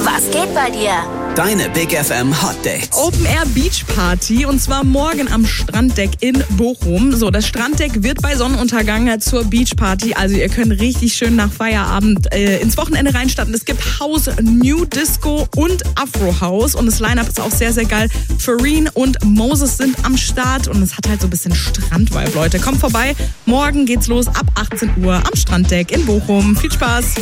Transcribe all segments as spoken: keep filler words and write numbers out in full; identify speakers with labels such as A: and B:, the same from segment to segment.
A: Was geht bei dir?
B: Deine Big F M Hot Dates.
C: Open Air Beach Party und zwar morgen am Stranddeck in Bochum. So, das Stranddeck wird bei Sonnenuntergang zur Beach Party. Also ihr könnt richtig schön nach Feierabend äh, ins Wochenende reinstarten. Es gibt House, New Disco und Afro House und das Line-Up ist auch sehr, sehr geil. Fareen und Moses sind am Start und es hat halt so ein bisschen Strand-Vibe, Leute. Kommt vorbei. Morgen geht's los ab achtzehn Uhr am Stranddeck in Bochum. Viel Spaß.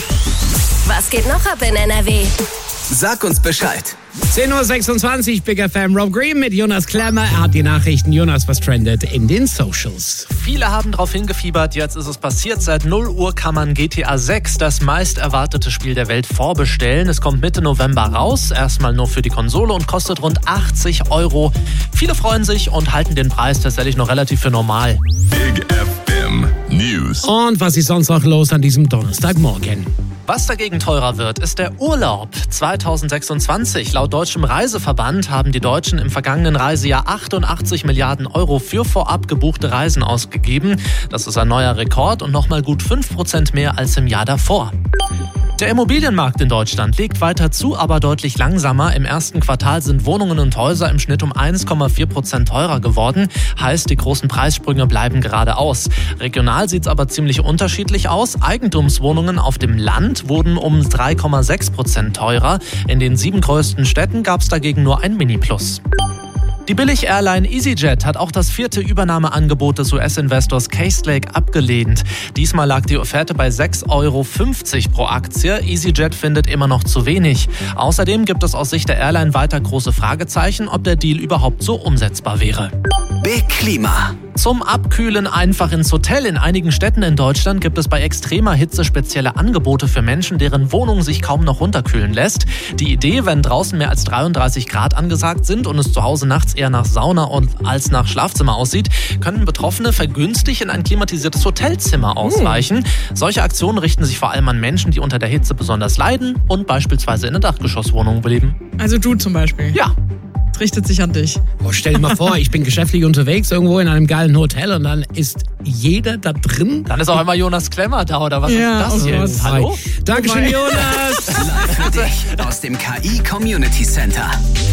A: Was geht noch ab in N R W?
B: Sag uns Bescheid.
D: zehn Uhr sechsundzwanzig, Big F M, Rob Green mit Jonas Klemmer. Er hat die Nachrichten. Jonas, was trendet in den Socials?
E: Viele haben darauf hingefiebert, jetzt ist es passiert. Seit null Uhr kann man G T A sechs, das meist erwartete Spiel der Welt, vorbestellen. Es kommt Mitte November raus, erstmal nur für die Konsole und kostet rund achtzig Euro. Viele freuen sich und halten den Preis tatsächlich noch relativ für normal.
F: Big F M News.
D: Und was ist sonst noch los an diesem Donnerstagmorgen?
E: Was dagegen teurer wird, ist der Urlaub. zweitausendsechsundzwanzig. Laut Deutschem Reiseverband haben die Deutschen im vergangenen Reisejahr achtundachtzig Milliarden Euro für vorab gebuchte Reisen ausgegeben. Das ist ein neuer Rekord und nochmal gut fünf Prozent mehr als im Jahr davor. Der Immobilienmarkt in Deutschland legt weiter zu, aber deutlich langsamer. Im ersten Quartal sind Wohnungen und Häuser im Schnitt um eins Komma vier Prozent teurer geworden. Heißt, die großen Preissprünge bleiben gerade aus. Regional sieht es aber ziemlich unterschiedlich aus. Eigentumswohnungen auf dem Land wurden um drei Komma sechs Prozent teurer. In den sieben größten Städten gab es dagegen nur ein Mini-Plus. Die Billig-Airline EasyJet hat auch das vierte Übernahmeangebot des U S-Investors Castlelake abgelehnt. Diesmal lag die Offerte bei sechs Euro fünfzig pro Aktie. EasyJet findet immer noch zu wenig. Außerdem gibt es aus Sicht der Airline weiter große Fragezeichen, ob der Deal überhaupt so umsetzbar wäre.
B: Big Klima.
E: Zum Abkühlen einfach ins Hotel. In einigen Städten in Deutschland gibt es bei extremer Hitze spezielle Angebote für Menschen, deren Wohnung sich kaum noch runterkühlen lässt. Die Idee, wenn draußen mehr als dreiunddreißig Grad angesagt sind und es zu Hause nachts eher nach Sauna und als nach Schlafzimmer aussieht, können Betroffene vergünstigt in ein klimatisiertes Hotelzimmer ausweichen. Hm. Solche Aktionen richten sich vor allem an Menschen, die unter der Hitze besonders leiden und beispielsweise in einer Dachgeschosswohnung leben.
C: Also du zum Beispiel?
E: Ja.
C: Das richtet sich an dich.
D: Oh, stell dir mal vor, ich bin geschäftlich unterwegs irgendwo in einem geilen Hotel und dann ist jeder da drin.
E: Dann ist auch einmal Jonas Klemmer da, oder was
C: Ja,
E: ist das
C: oh
E: hier?
C: Gott.
E: Hallo?
D: Dankeschön, Jonas.
B: Live für dich aus dem K I Community Center.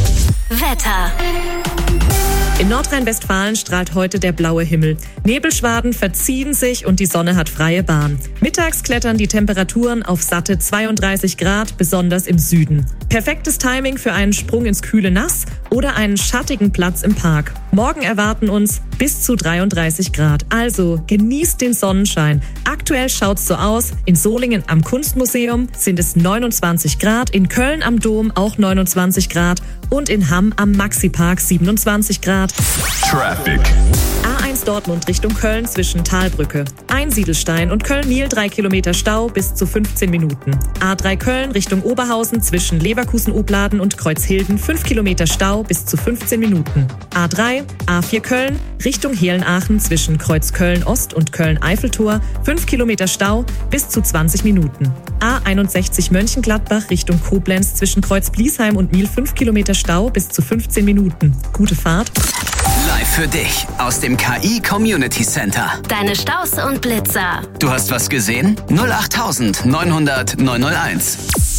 A: Wetter.
G: In Nordrhein-Westfalen strahlt heute der blaue Himmel. Nebelschwaden verziehen sich und die Sonne hat freie Bahn. Mittags klettern die Temperaturen auf satte zweiunddreißig Grad, besonders im Süden. Perfektes Timing für einen Sprung ins kühle Nass oder einen schattigen Platz im Park. Morgen erwarten uns bis zu dreiunddreißig Grad. Also genießt den Sonnenschein. Aktuell schaut's so aus. In Solingen am Kunstmuseum sind es neunundzwanzig Grad, in Köln am Dom auch neunundzwanzig Grad und in Hamm am Maxi-Park siebenundzwanzig Grad.
F: Traffic.
G: A eins Dortmund Richtung Köln zwischen Talbrücke, Einsiedelstein und Köln-Niel drei Kilometer Stau bis zu fünfzehn Minuten. A drei Köln Richtung Oberhausen zwischen Leverkusen-Obladen und Kreuzhilden fünf Kilometer Stau bis zu fünfzehn Minuten. A drei, A vier Köln Richtung Heelenaachen zwischen Kreuzköln-Ost und Köln-Eiffeltor fünf Kilometer Stau bis zu zwanzig Minuten. A einundsechzig Mönchengladbach Richtung Koblenz zwischen Kreuz-Bliesheim und Miel fünf Kilometer Stau bis zu fünfzehn Minuten. Gute Fahrt.
B: Live für dich aus dem K I Community Center.
A: Deine Staus und Blitzer.
B: Du hast was gesehen? null acht neunhundert neunhunderteins.